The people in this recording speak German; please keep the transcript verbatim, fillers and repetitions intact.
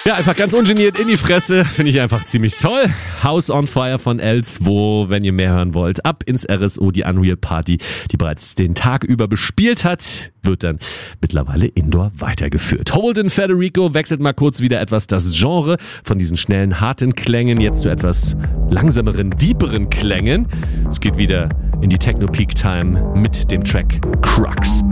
Ja, einfach ganz ungeniert in die Fresse. Finde ich einfach ziemlich toll. House on Fire von L zwei, wenn ihr mehr hören wollt. Ab ins R S O, die Unreal Party, die bereits den Tag über bespielt hat, wird dann mittlerweile indoor weitergeführt. Holden Federico wechselt mal kurz wieder etwas das Genre von diesen schnellen, harten Klängen jetzt zu etwas langsameren, deeperen Klängen. Es geht wieder in die Techno-Peak-Time mit dem Track Crux.